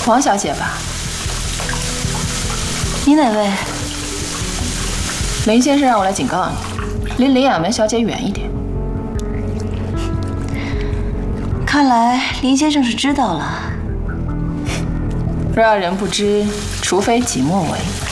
王小姐吧？你哪位？林先生让我来警告你，离林雅梅小姐远一点。 看来林先生是知道了。 若要人不知，除非己莫为。